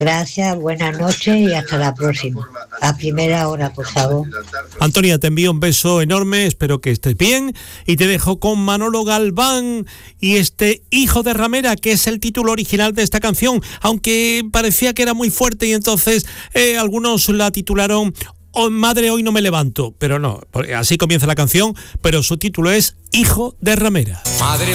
Gracias, buenas noches y hasta la próxima. A primera hora, por favor. Antonia, te envío un beso enorme, espero que estés bien y te dejo con Manolo Galván y Hijo de Ramera, que es el título original de esta canción, aunque parecía que era muy fuerte y entonces algunos la titularon Madre, hoy no me levanto, pero no, así comienza la canción, pero su título es Hijo de Ramera. Madre,